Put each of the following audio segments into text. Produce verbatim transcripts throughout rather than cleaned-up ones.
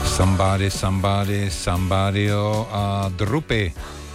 Somebody, somebody, somebodyo a Drupy,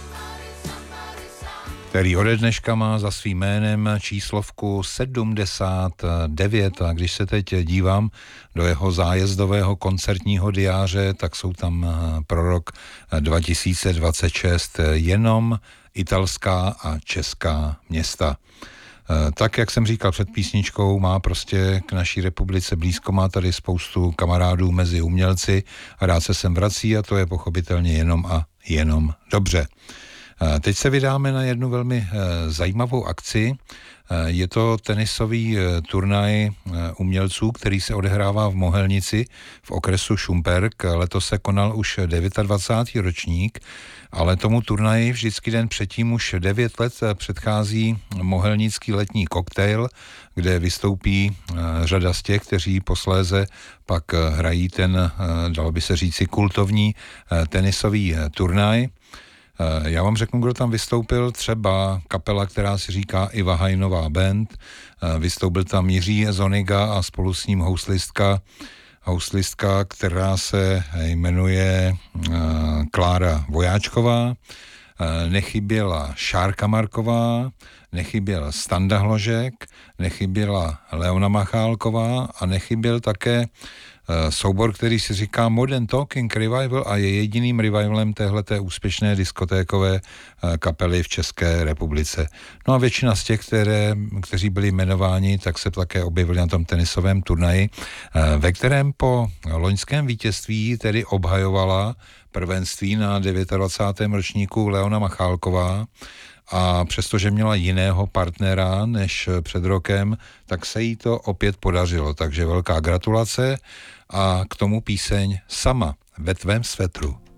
který ode dneška má za svým jménem číslovku sedmdesát devět a když se teď dívám do jeho zájezdového koncertního diáře, tak jsou tam pro rok dva tisíce dvacet šest jenom italská a česká města. Tak, jak jsem říkal před písničkou, má prostě k naší republice blízko, má tady spoustu kamarádů mezi umělci a rád se sem vrací a to je pochopitelně jenom a jenom dobře. Teď se vydáme na jednu velmi zajímavou akci. Je to tenisový turnaj umělců, který se odehrává v Mohelnici v okresu Šumperk. Letos se konal už dvacátý devátý ročník, ale tomu turnaji vždycky den předtím už devět let předchází mohelnický letní koktejl, kde vystoupí řada z těch, kteří posléze pak hrají ten, dalo by se říci, kultovní tenisový turnaj. Já vám řeknu, kdo tam vystoupil, třeba kapela, která si říká Iva Hajnová Band, vystoupil tam Jiří Zoniga a spolu s ním houslistka, houslistka, která se jmenuje Klára Vojáčková, nechyběla Šárka Marková, nechyběl Standa Hložek, nechyběla Leona Machálková a nechyběl také soubor, který si říká Modern Talking Revival a je jediným revivalem téhleté úspěšné diskotékové kapely v České republice. No a většina z těch, které, kteří byli jmenováni, tak se také objevili na tom tenisovém turnaji, ve kterém po loňském vítězství tedy obhajovala prvenství na dvacátém devátém ročníku Leona Machálková. A přestože měla jiného partnera než před rokem, tak se jí to opět podařilo. Takže velká gratulace a k tomu píseň Sama ve tvém svetru.